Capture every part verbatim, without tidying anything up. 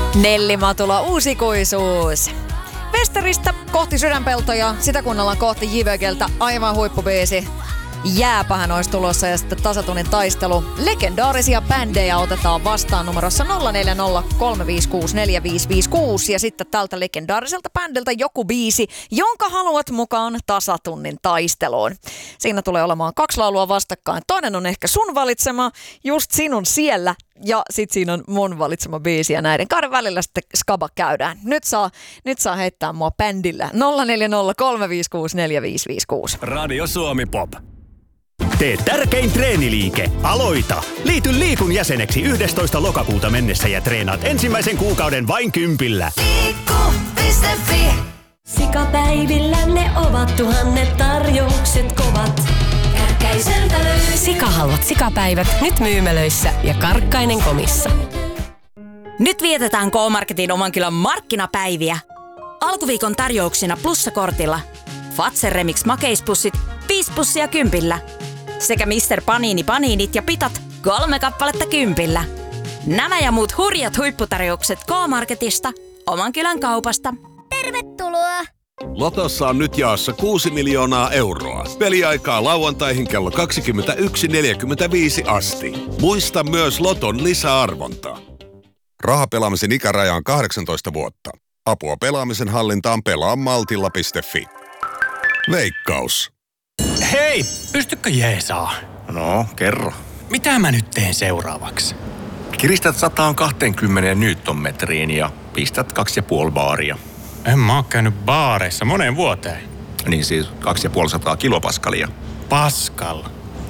Nelli Matula uusikuisuus. Vesteristä kohti Sydänpeltoja, sitä kuunnellaan kohti Jyväkeltä, aivan huippubiisi. Jääpähän olisi tulossa ja sitten tasatunnin taistelu. Legendaarisia bändejä otetaan vastaan numerossa nolla neljä nolla kolme viisi kuusi neljä viisi viisi kuusi ja sitten tältä legendaariselta bändiltä joku biisi, jonka haluat mukaan tasatunnin taisteluun. Siinä tulee olemaan kaksi laulua vastakkain. Toinen on ehkä sun valitsema, just sinun siellä, ja sit siinä on mun valitsema biisi ja näiden kahden välillä sitten skaba käydään. Nyt saa, nyt saa heittää mua bändillä. nolla neljä nolla kolme viisi kuusi neljä viisi viisi kuusi. Radio Suomi Pop. Tee tärkein treeniliike. Aloita! Liity Liikun jäseneksi yhdestoista lokakuuta mennessä ja treenaat ensimmäisen kuukauden vain kympillä. Liikku piste fi. Sikapäivillä ne ovat tuhannet tarjoukset kovat. Kärkäiseltä löytyy Sikahalvat sikapäivät nyt myymälöissä ja Karkkainen komissa. Nyt vietetään K-Marketin oman kylän markkinapäiviä. Alkuviikon tarjouksina plussakortilla. Fazer Remix makeispussit viisi pussia kympillä. Sekä mister Panini paniinit ja pitat kolme kappaletta kympillä. Nämä ja muut hurjat huipputarjoukset K-Marketista, oman kylän kaupasta. Tervetuloa! Lotossa on nyt jaossa kuusi miljoonaa euroa. Peliaikaa lauantaihin kello kaksikymmentäyksi neljäkymmentäviisi asti. Muista myös Loton lisäarvontaa. Rahapelaamisen ikäraja on kahdeksantoista vuotta. Apua pelaamisen hallintaan pelaa maltilla piste fi. Veikkaus. Hei, pystykö jeesaa? No, kerro. Mitä mä nyt teen seuraavaksi? Kiristät sata kaksikymmentä newtonmetriin ja pistät kaksi ja puoli baaria. En mä oo käynyt baareissa moneen vuoteen. Niin siis kaksi ja puoli sataa kilopaskalia. Paskal.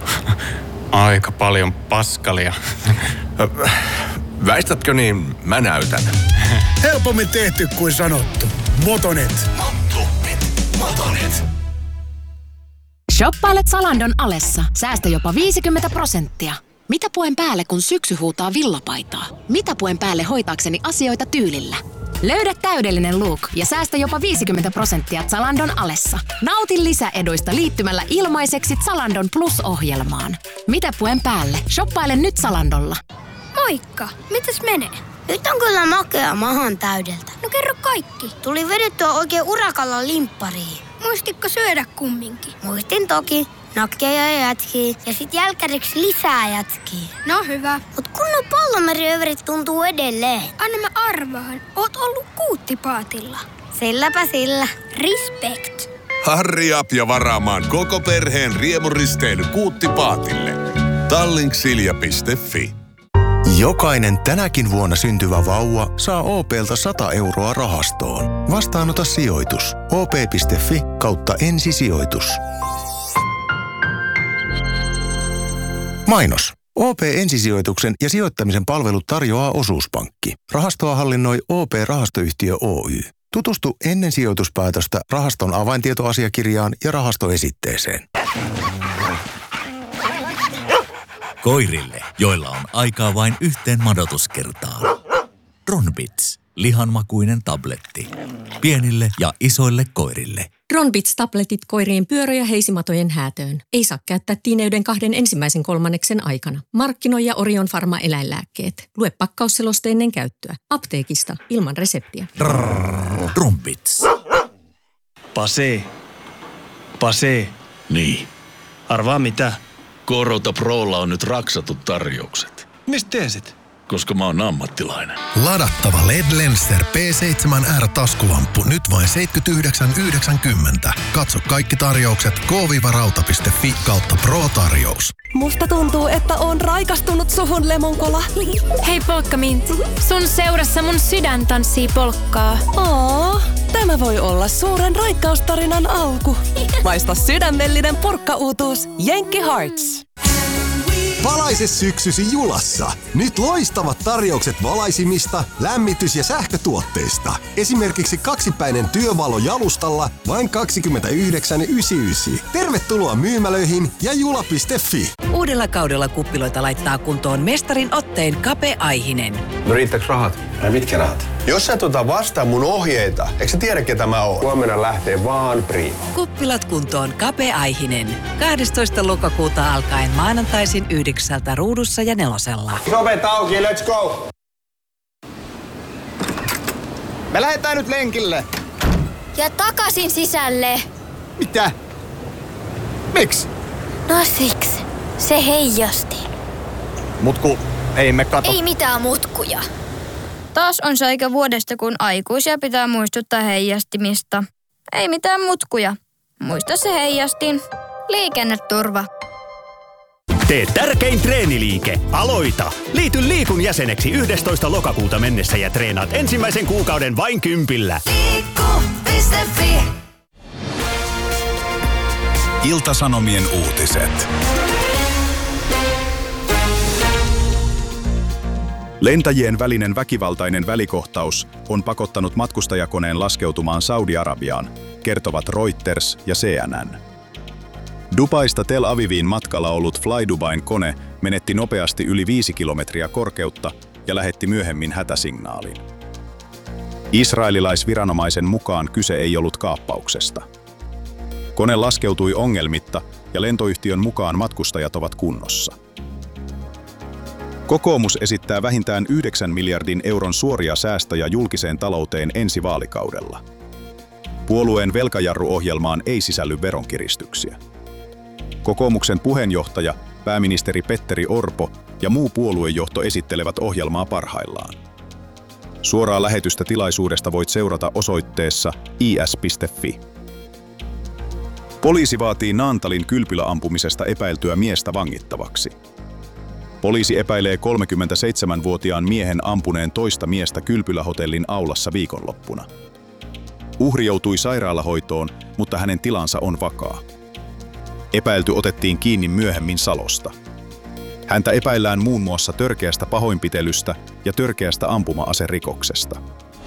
Aika paljon paskalia. Väistätkö niin, mä näytän. Helpommin tehty kuin sanottu. Motonet. Motonet. Motonet. Shoppailet Zalandon alessa. Säästä jopa viisikymmentä prosenttia. Mitä puen päälle, kun syksy huutaa villapaitaa? Mitä puen päälle hoitaakseni asioita tyylillä? Löydä täydellinen look ja säästä jopa viisikymmentä prosenttia Zalandon alessa. Nauti lisäeduista liittymällä ilmaiseksi Zalandon Plus-ohjelmaan. Mitä puen päälle? Shoppaile nyt Zalandolla. Moikka! Mitäs menee? Nyt on kyllä makea mahan täydeltä. No kerro kaikki. Tuli vedettyä oikein urakalla limppariin. Muistitko syödä kumminkin? Muistin toki. Nakkia ja jätkiä. Ja sit jälkäriksi lisää jätkiä. No hyvä. Mut kunnon pallomeriöverit tuntuu edelleen. Anna mä arvaan. Oot ollut kuuttipaatilla. Silläpä sillä. Respect. Hurry up ja varaamaan koko perheen riemuristeily Kuuttipaatille. Tallink-silja piste fi. Jokainen tänäkin vuonna syntyvä vauva saa O P:ltä sata euroa rahastoon. Vastaanota sijoitus. O P piste fi kautta ensisijoitus. Mainos. O P-ensisijoituksen ja sijoittamisen palvelut tarjoaa Osuuspankki. Rahastoa hallinnoi O P-rahastoyhtiö Oy. Tutustu ennen sijoituspäätöstä rahaston avaintietoasiakirjaan ja rahastoesitteeseen. Koirille, joilla on aikaa vain yhteen madotuskertaan. Ronbits, lihanmakuinen tabletti. Pienille ja isoille koirille. Ronbits-tabletit koirien pyörö- ja heisimatojen häätöön. Ei saa käyttää tiineyden kahden ensimmäisen kolmanneksen aikana. Markkinoija Orion Pharma eläinlääkkeet. Lue pakkausseloste ennen käyttöä. Apteekista ilman reseptiä. Ronbits. Pase. Pase. Niin. Arvaa mitä? Korota Prolla on nyt raksatut tarjoukset. Mistä tiesit? Koska mä oon ammattilainen. Ladattava L E D Lenser P seitsemän R -taskulamppu nyt vain seitsemänkymmentäyhdeksän yhdeksänkymmentä. Katso kaikki tarjoukset k rauta piste fi kautta pro-tarjous. Musta tuntuu, että on raikastunut suhun, Lemonkola. Hei Polkkamint, sun seurassa mun sydän tanssii polkkaa. Oo, tämä voi olla suuren raikkaustarinan alku. Maista sydämellinen purkkauutuus Jenkki Hearts. Valaise syksysi Julassa. Nyt loistavat tarjoukset valaisimista, lämmitys- ja sähkötuotteista. Esimerkiksi kaksipäinen työvalo jalustalla vain kaksikymmentäyhdeksän yhdeksänkymmentäyhdeksän. Tervetuloa myymälöihin ja jula piste fi. Uudella kaudella kuppiloita laittaa kuntoon mestarin otteen Kape Aihinen. No riittääks rahat? Ai mitkä rahat? Jos sä tuota vastaa mun ohjeita, eikö sä tiedä ketä mä oon? Huomenna lähtee vaan Prima. Kuppilat kuntoon Kape Aihinen. kahdestoista lokakuuta alkaen maanantaisin yhdeksältä ruudussa ja nelosella. Sovet auki, let's go! Me lähdetään nyt lenkille. Ja takaisin sisälle. Mitä? Miksi? No siksi. Se heijasti. Mutku, ei me kato. Ei mitään mutkuja. Taas on se aika vuodesta, kun aikuisia pitää muistuttaa heijastimista. Ei mitään mutkuja. Muista se heijastin. Liikenneturva. Tee tärkein treeniliike. Aloita! Liity Liikun jäseneksi yhdestoista lokakuuta mennessä ja treenaat ensimmäisen kuukauden vain kympillä. Liikku piste fi. Ilta-Sanomien uutiset. Lentäjien välinen väkivaltainen välikohtaus on pakottanut matkustajakoneen laskeutumaan Saudi-Arabiaan, kertovat Reuters ja C N N. Dubaista Tel Aviviin matkalla ollut Fly Dubain kone menetti nopeasti yli viisi kilometriä korkeutta ja lähetti myöhemmin hätäsignaalin. Israelilaisviranomaisen mukaan kyse ei ollut kaappauksesta. Kone laskeutui ongelmitta ja lentoyhtiön mukaan matkustajat ovat kunnossa. Kokoomus esittää vähintään yhdeksän miljardin euron suoria säästöjä julkiseen talouteen ensi vaalikaudella. Puolueen velkajarruohjelmaan ei sisälly veronkiristyksiä. Kokoomuksen puheenjohtaja, pääministeri Petteri Orpo ja muu puoluejohto esittelevät ohjelmaa parhaillaan. Suoraa lähetystä tilaisuudesta voit seurata osoitteessa i s piste fi. Poliisi vaatii Naantalin kylpyläampumisesta epäiltyä miestä vangittavaksi. Poliisi epäilee kolmekymmentäseitsemänvuotiaan miehen ampuneen toista miestä kylpylähotellin aulassa viikonloppuna. Uhri joutui sairaalahoitoon, mutta hänen tilansa on vakaa. Epäilty otettiin kiinni myöhemmin Salosta. Häntä epäillään muun muassa törkeästä pahoinpitelystä ja törkeästä ampuma-aserikoksesta.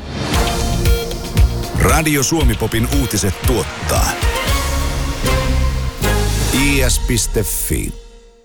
Radio Suomi-popin uutiset tuottaa i s piste fi.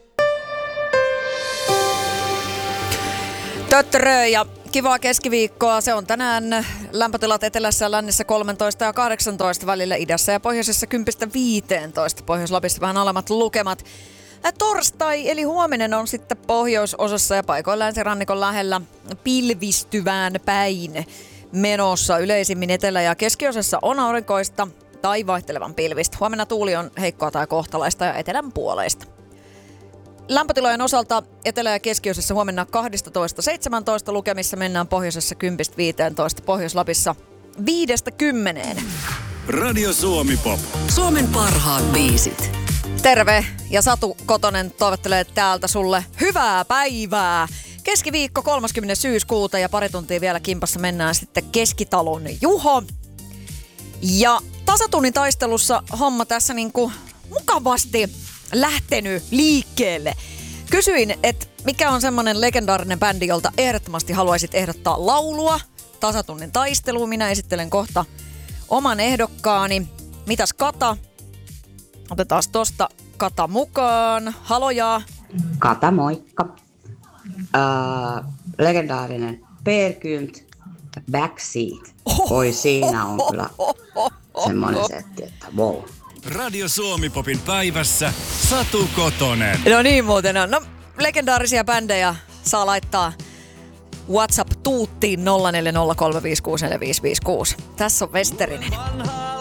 Töttörö ja kivaa keskiviikkoa. Se on tänään lämpötilat etelässä ja lännessä kolmetoista ja kahdeksantoista välillä, idässä ja pohjoisessa kymmenen viisitoista. Pohjois-Lapissa vähän alemmat lukemat. Ja torstai eli huominen on sitten pohjoisosassa ja paikoin länsirannikon lähellä pilvistyvään päin menossa. Yleisimmin etelä- ja keskiosassa on aurinkoista tai vaihtelevan pilvistä. Huomenna tuuli on heikkoa tai kohtalaista ja etelän puoleista. Lämpötilojen osalta etelä- ja keskiosassa huomenna kaksitoista seitsemäntoista lukemissa, mennään pohjoisessa kymmenen viisitoista, Pohjois-Lapissa viidestä kymmeneen. Radio Suomi Pop. Suomen parhaat biisit. Terve, ja Satu Kotonen toivottelee täältä sulle hyvää päivää. Keskiviikko kolmaskymmenes syyskuuta ja pari tuntia vielä kimpassa mennään sitten Keskitalon Juho. Ja tasatunnin taistelussa homma tässä niinku mukavasti lähtenyt liikkeelle. Kysyin, että mikä on semmonen legendaarinen bändi, jolta ehdottomasti haluaisit ehdottaa laulua tasatunnin taisteluun. Minä esittelen kohta oman ehdokkaani. Mitäs Kata? Otetaan tosta Kata mukaan. Haloja. Kata, moikka. Uh, legendaarinen Per Gynt, Backseat. Oi, siinä on kyllä semmoinen setti, että wow. Radio Suomi-popin päivässä Satu Kotonen. No niin muuten on. No, legendaarisia bändejä saa laittaa WhatsApp-tuuttiin nolla neljä nolla kolme viisi kuusi neljä viisi viisi kuusi. Tässä on Westerinen.